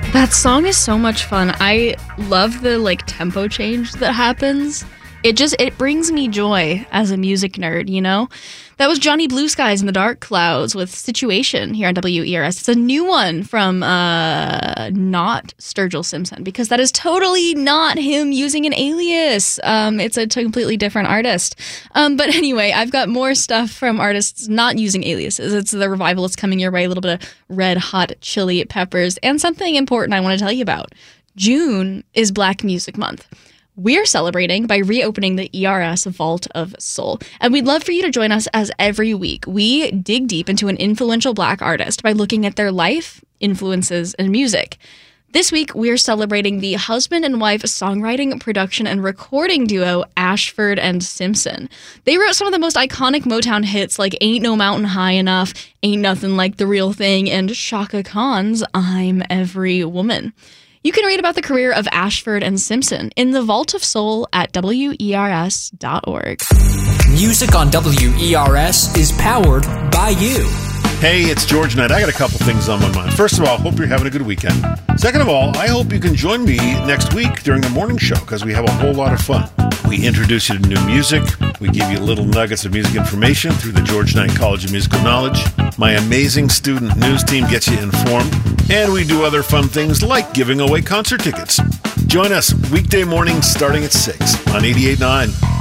That song is so much fun. I love the tempo change that happens. It brings me joy as a music nerd, you know? That was Johnny Blue Skies in the Dark Clouds with Situation here on WERS. It's a new one from not Sturgill Simpson, because that is totally not him using an alias. It's a completely different artist. But anyway, I've got more stuff from artists not using aliases. It's the revival that's coming your way, a little bit of Red Hot Chili Peppers, and something important I want to tell you about. June is Black Music Month. We're celebrating by reopening the ERS Vault of Soul, and we'd love for you to join us as every week we dig deep into an influential Black artist by looking at their life, influences, and music. This week, we're celebrating the husband and wife songwriting, production, and recording duo Ashford and Simpson. They wrote some of the most iconic Motown hits like Ain't No Mountain High Enough, Ain't Nothing Like the Real Thing, and Chaka Khan's I'm Every Woman. You can read about the career of Ashford and Simpson in the Vault of Soul at WERS.org. Music on WERS is powered by you. Hey, it's George Knight. I got a couple things on my mind. First of all, hope you're having a good weekend. Second of all, I hope you can join me next week during the morning show, because we have a whole lot of fun. We introduce you to new music. We give you little nuggets of music information through the George Knight College of Musical Knowledge. My amazing student news team gets you informed. And we do other fun things like giving away concert tickets. Join us weekday mornings starting at 6 on 88.9